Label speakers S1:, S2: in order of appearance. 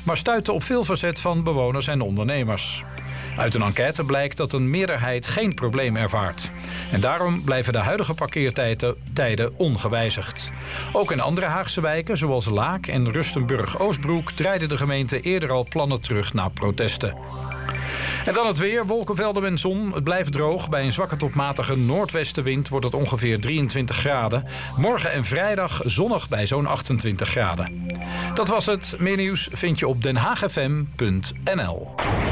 S1: maar stuitte op veel verzet van bewoners en ondernemers. Uit een enquête blijkt dat een meerderheid geen probleem ervaart. En daarom blijven de huidige parkeertijden ongewijzigd. Ook in andere Haagse wijken, zoals Laak en Rustenburg-Oostbroek, draaide de gemeente eerder al plannen terug na protesten. En dan het weer, wolkenvelden en zon. Het blijft droog. Bij een zwakke tot matige noordwestenwind wordt het ongeveer 23 graden. Morgen en vrijdag zonnig bij zo'n 28 graden. Dat was het. Meer nieuws vind je op denhaagfm.nl.